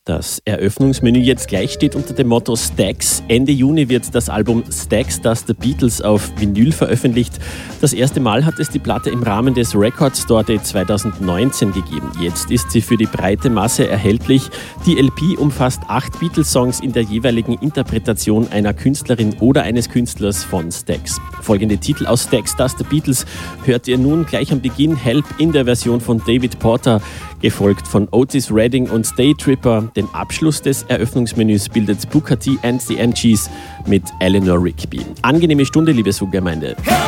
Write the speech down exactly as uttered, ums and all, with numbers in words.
Das Eröffnungsmenü jetzt gleich steht unter dem Motto Stax. Ende Juni wird das Album Stax Does the Beatles auf Vinyl veröffentlicht. Das erste Mal hat es die Platte im Rahmen des Record Store Day zweitausendneunzehn gegeben. Jetzt ist sie für die breite Masse erhältlich. Die L P umfasst acht Beatles-Songs in der jeweiligen Interpretation einer Künstlerin oder eines Künstlers von Stax. Folgende Titel aus Stax Does the Beatles hört ihr nun gleich am Beginn. Help in der Version von David Porter, gefolgt von Otis Redding und Day Tripper. Den Abschluss des Eröffnungsmenüs bildet Booker T and the M Gs mit Eleanor Rigby. Angenehme Stunde, liebe Suggemeinde.